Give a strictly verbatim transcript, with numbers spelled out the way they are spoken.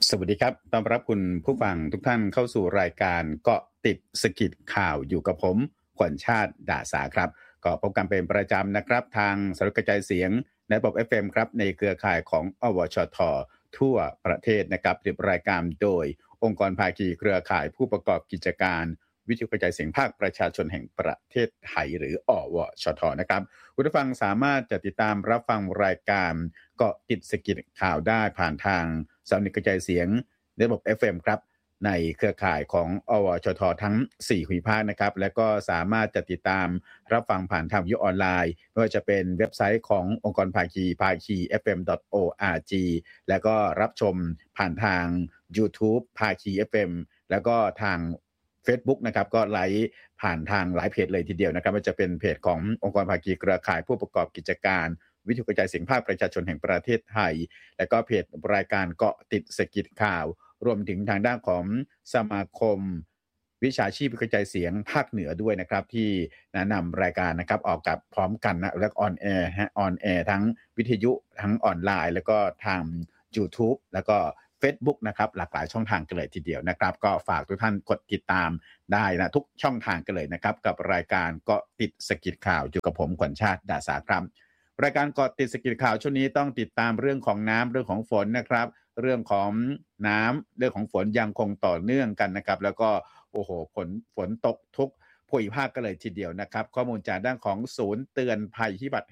สวัสดีครับต้อนรับคุณผู้ฟังทุกท่านเข้าสู่รายการเกาะติดสะกิดข่าวอยู่กับผมขวัญชาติด่าสาครับก็พบกันเป็นประจำนะครับทางสารกระจายเสียงในระบบ เอฟ เอ็ม ครับในเครือข่ายของอวชททั่วประเทศนะครับผลิตรายการโดยองค์กรภาคีเครือข่ายผู้ประกอบกิจการวิทยุกระจายเสียงภาคประชาชนแห่งประเทศไทยหรืออวชทนะครับคุณผู้ฟังสามารถจะติดตามรับฟังรายการเกาะติดสะกิดข่าวได้ผ่านทางสถานีกระจายเสียงในระบบ เอฟ เอ็ม ครับในเครือข่ายของอวชททั้งสี่ภูมิภาคนะครับและก็สามารถจะติดตามรับฟังผ่านทางวิทยุออนไลน์ไม่ว่าจะเป็นเว็บไซต์ขององค์กรภาคีภาคี เอฟ เอ็ม ดอท โอ อาร์ จี แล้วก็รับชมผ่านทาง YouTube ภาคี เอฟ เอ็ม แล้วก็ทาง Facebook นะครับก็ไลฟ์ผ่านทางหลายเพจเลยทีเดียวนะครับว่าจะเป็นเพจขององค์กรภาคีเครือข่ายผู้ประกอบกิจการวิทยุกระจายเสียงภาคประชาชนแห่งประเทศไทยและก็เพจรายการเกาะติดสะกิดข่าวรวมถึงทางด้านของสมาคมวิชาชีพกระจายเสียงภาคเหนือด้วยนะครับที่แนะนำรายการนะครับออกกับพร้อมกันนะและออนแอร์ฮะออนแอร์ทั้งวิทยุทั้งออนไลน์แล้วก็ทาง YouTube แล้วก็Facebook นะครับหลากหลายช่องทางกันเลยทีเดียวนะครับก็ฝากทุกท่านกดติดตามได้นะทุกช่องทางกันเลยนะครับกับรายการเกาะติดสะกิดข่าวอยู่กับผมขวัญชาติด่าสาครับรายการเกาะติดสะกิดข่าวช่วงนี้ต้องติดตามเรื่องของน้ำเรื่องของฝนนะครับเรื่องของน้ำเรื่องของฝนยังคงต่อเนื่องกันนะครับแล้วก็โอ้โหฝนฝนตกทุกภูมิภาคกันเลยทีเดียวนะครับข้อมูลจากด้านของศูนย์เตือนภัยพิบัติ